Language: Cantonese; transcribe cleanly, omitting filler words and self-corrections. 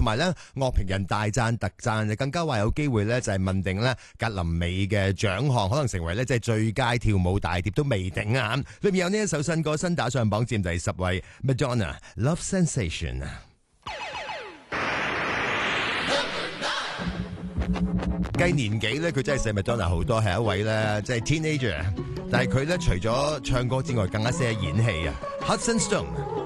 同埋咧樂評人大讚特讚，更加話有機會咧就係問定咧格林美嘅獎項，可能成為咧即係最佳跳舞大碟都未定啊！裏面有呢一首新歌新打上榜佔第10位 ，Madonna Love Sensation。計年紀咧，佢真係細 Madonna 好多，係一位咧即係 teenager，但係佢咧除咗唱歌之外，更加識得演戲啊 ！Hudson Stone。